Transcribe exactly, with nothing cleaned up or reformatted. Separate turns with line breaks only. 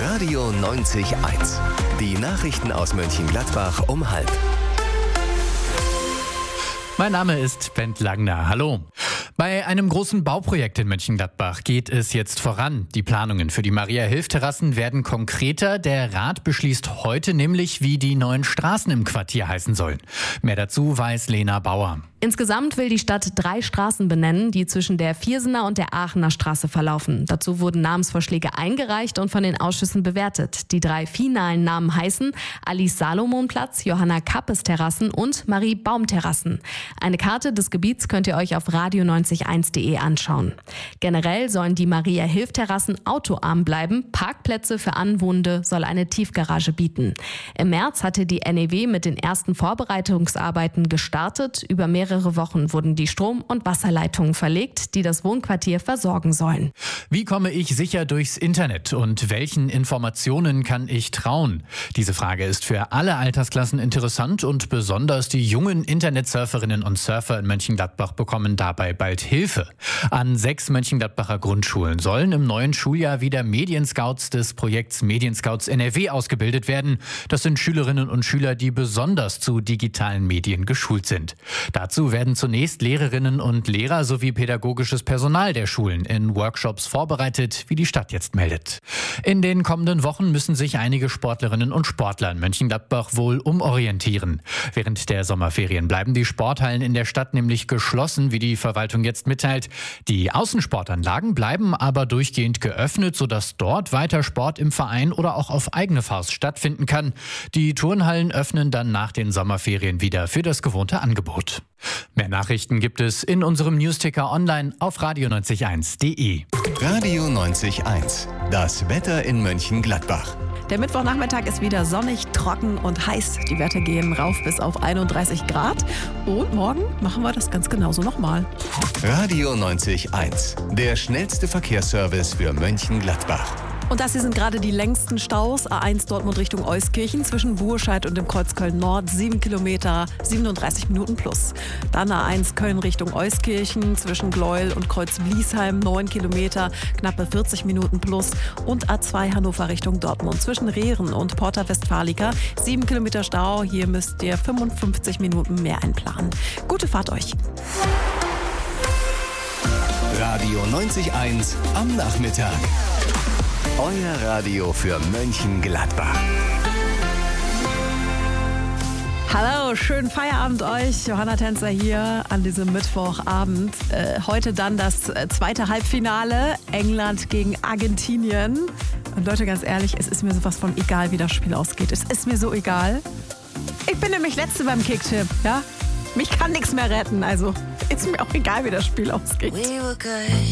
Radio neunzig eins. Die Nachrichten aus Mönchengladbach um halb.
Mein Name ist Bent Langner. Hallo. Bei einem großen Bauprojekt in Mönchengladbach geht es jetzt voran. Die Planungen für die Maria-Hilf-Terrassen werden konkreter. Der Rat beschließt heute nämlich, wie die neuen Straßen im Quartier heißen sollen. Mehr dazu weiß Lena Bauer.
Insgesamt will die Stadt drei Straßen benennen, die zwischen der Viersener und der Aachener Straße verlaufen. Dazu wurden Namensvorschläge eingereicht und von den Ausschüssen bewertet. Die drei finalen Namen heißen Alice-Salomon-Platz, Johanna-Kappes-Terrassen und Marie-Baum-Terrassen. Eine Karte des Gebiets könnt ihr euch auf radio neunzig eins punkt de anschauen. Generell sollen die Maria-Hilf-Terrassen autoarm bleiben. Parkplätze für Anwohnende soll eine Tiefgarage bieten. Im März hatte die N E W mit den ersten Vorbereitungsarbeiten gestartet. Über mehrere Mehrere Wochen wurden die Strom- und Wasserleitungen verlegt, die das Wohnquartier versorgen sollen.
Wie komme ich sicher durchs Internet und welchen Informationen kann ich trauen? Diese Frage ist für alle Altersklassen interessant und besonders die jungen Internetsurferinnen und Surfer in Mönchengladbach bekommen dabei bald Hilfe. An sechs Mönchengladbacher Grundschulen sollen im neuen Schuljahr wieder Medienscouts des Projekts Medienscouts N R W ausgebildet werden. Das sind Schülerinnen und Schüler, die besonders zu digitalen Medien geschult sind. Dazu werden zunächst Lehrerinnen und Lehrer sowie pädagogisches Personal der Schulen in Workshops vorbereitet, wie die Stadt jetzt meldet. In den kommenden Wochen müssen sich einige Sportlerinnen und Sportler in Mönchengladbach wohl umorientieren. Während der Sommerferien bleiben die Sporthallen in der Stadt nämlich geschlossen, wie die Verwaltung jetzt mitteilt. Die Außensportanlagen bleiben aber durchgehend geöffnet, sodass dort weiter Sport im Verein oder auch auf eigene Faust stattfinden kann. Die Turnhallen öffnen dann nach den Sommerferien wieder für das gewohnte Angebot. Mehr Nachrichten gibt es in unserem Newsticker online auf radio neunzig eins punkt de.
Radio neunzig eins. Das Wetter in Mönchengladbach.
Der Mittwochnachmittag ist wieder sonnig, trocken und heiß. Die Werte gehen rauf bis auf einunddreißig Grad. Und morgen machen wir das ganz genauso nochmal.
Radio neunzig eins. Der schnellste Verkehrsservice für Mönchengladbach.
Und das hier sind gerade die längsten Staus. A eins Dortmund Richtung Euskirchen zwischen Burscheid und dem Kreuz Köln-Nord. sieben Kilometer, siebenunddreißig Minuten plus. Dann A eins Köln Richtung Euskirchen zwischen Gleuel und Kreuz Bliesheim. neun Kilometer, knappe vierzig Minuten plus. Und A zwei Hannover Richtung Dortmund zwischen Rehren und Porta Westfalica. sieben Kilometer Stau. Hier müsst ihr fünfundfünfzig Minuten mehr einplanen. Gute Fahrt euch.
Radio neunzig eins am Nachmittag. Euer Radio für Mönchengladbach.
Hallo, schönen Feierabend euch. Johanna Tänzer hier an diesem Mittwochabend. Äh, heute dann das zweite Halbfinale. England gegen Argentinien. Und Leute, ganz ehrlich, es ist mir sowas von egal, wie das Spiel ausgeht. Es ist mir so egal. Ich bin nämlich Letzte beim Kicktipp, ja? Mich kann nichts mehr retten, also ist mir auch egal, wie das Spiel ausgeht.